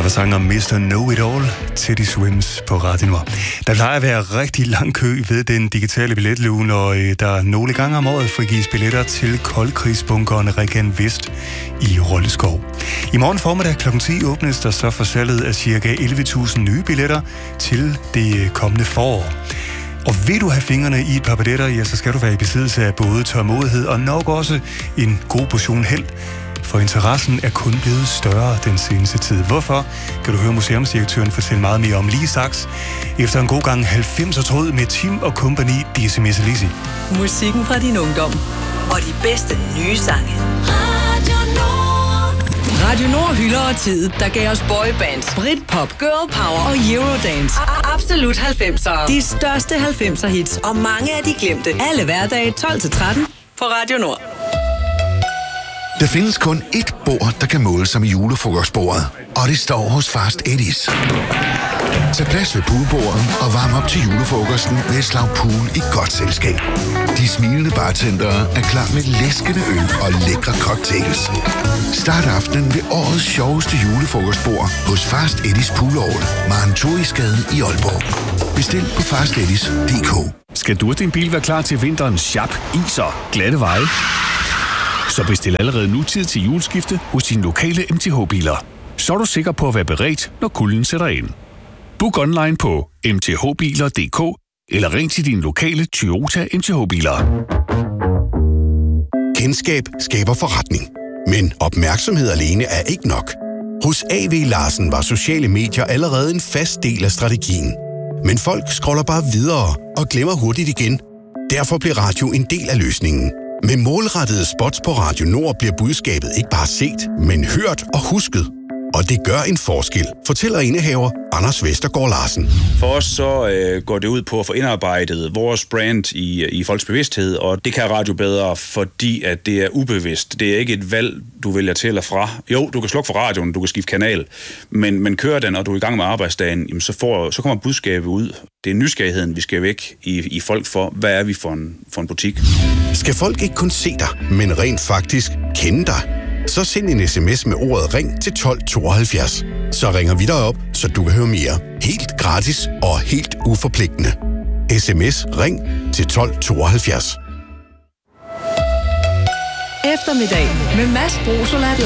var sangen om Mr. Know-It-All, Teddy Swims på Radio Nord. Der plejer at være rigtig lang kø ved den digitale billetluge, når der nogle gange om året frigives billetter til koldkrigsbunkeren Regan Vest i Rolleskov. I morgen formiddag kl. 10 åbnes der så for salget af ca. 11.000 nye billetter til det kommende forår. Og vil du have fingrene i et par billetter, ja, så skal du være i besiddelse af både tålmodighed og nok også en god portion held. For interessen er kun blevet større den seneste tid. Hvorfor? Kan du høre museumsdirektøren fortælle meget mere om lige straks. Efter en god gang 90'er tråd med Tim og Company, DSMS Lizzy. Musikken fra din ungdom og de bedste nye sange. Radio Nord hylder tid, der gav os boybands, Britpop, girl power og Eurodance. Absolut 90'ere. De største 90'er hits og mange af de glemte. Alle hverdage 12-13 på Radio Nord. Der findes kun ét bord, der kan måle sig med julefrokostbordet, og det står hos Fast Eddie's. Tag plads ved poolbordet og varm op til julefrokosten med et slag pool i godt selskab. De smilende bartendere er klar med læskende øl og lækre cocktails. Start aftenen ved årets sjoveste julefrokostbord hos Fast Eddie's Pool Hall, Marenturisgade i Aalborg. Bestil på fasteddies.dk. Skal du og din bil være klar til vinterens sjap, iser, glatte veje? Så bestil allerede nu tid til juleskifte hos dine lokale MTH-biler. Så er du sikker på at være beredt, når kulden sætter ind. Book online på mthbiler.dk eller ring til dine lokale Toyota MTH-biler. Kendskab skaber forretning, men opmærksomhed alene er ikke nok. Hos A.V. Larsen var sociale medier allerede en fast del af strategien. Men folk scroller bare videre og glemmer hurtigt igen. Derfor bliver radio en del af løsningen. Med målrettede spots på Radio Nord bliver budskabet ikke bare set, men hørt og husket. Og det gør en forskel, fortæller indehaver Anders Vestergaard Larsen. For os så går det ud på at få indarbejdet vores brand i folks bevidsthed, og det kan radio bedre, fordi at det er ubevidst. Det er ikke et valg, du vælger til eller fra. Jo, du kan slukke for radioen, du kan skifte kanal, men kører den, og du er i gang med arbejdsdagen, jamen så kommer budskabet ud. Det er nysgerrigheden, vi skal væk i folk for, hvad er vi for en butik. Skal folk ikke kun se dig, men rent faktisk kende dig? Så send en sms med ordet ring til 1272. Så ringer vi dig op, så du kan høre mere. Helt gratis og helt uforpligtende. SMS ring til 1272. Eftermiddag med Mads Brosolat